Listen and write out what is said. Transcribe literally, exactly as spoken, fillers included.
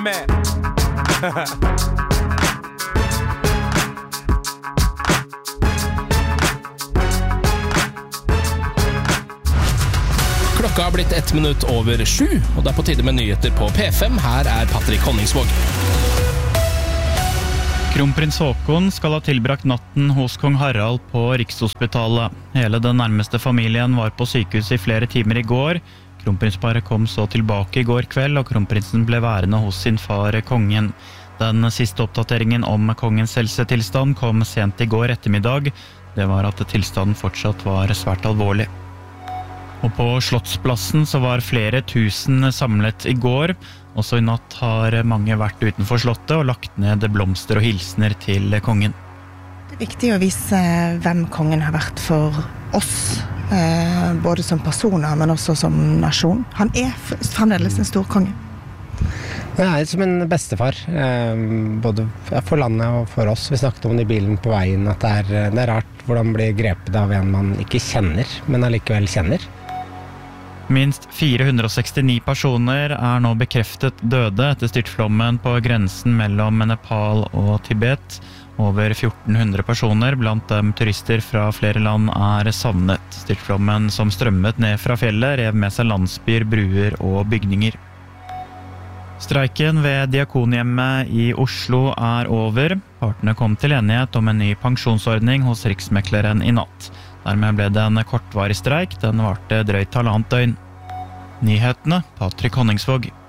med. Klokka har blitt ett minutt over sju, og det er på tide med nyheter på P fem. Her er Patrick Honningsvåg. Kronprins Haakon skal ha tilbrakt natten hos kong Harald på Rikshospitalet. Hele den nærmeste familien var på sykehuset i flere timer i går. Kronprinsparet kom så tilbake i går kveld, og kronprinsen ble værende hos sin far kongen. Den siste oppdateringen om kongens helsetilstand kom sent i går ettermiddag. Det var at tilstanden fortsatt var svært alvorlig. Og på Slottsplassen så var flere tusen samlet i går. Også i natt har mange vært utenfor slottet og lagt ned blomster og hilsener til kongen. Det er viktig å vise hvem kongen har vært for oss, både som personer, men også som nasjon. Han er fremdeles en stor konge. Det er som en bestefar, både for landet og for oss. Vi snakket om det i bilen på veien, at det er, det er rart hvordan man blir grepet av en man ikke kjenner, men allikevel kjenner. Minst fire hundre og sekstini personer er nå bekreftet døde etter styrtflommen på grensen mellom Nepal og Tibet. Over fjorten hundre personer, blant dem turister fra flere land, er savnet. Styrtflommen som strømmet ned fra fjellet rev med seg landsbyer, bruer og bygninger. Streiken ved Diakonhjemmet i Oslo er over. Partene kom til enighet om en ny pensjonsordning hos Riksmekleren i natt. Dermed ble det en kortvarig streik. Den varte drøyt halvannet døgn. Nyhetene, Patrick Honningsvåg.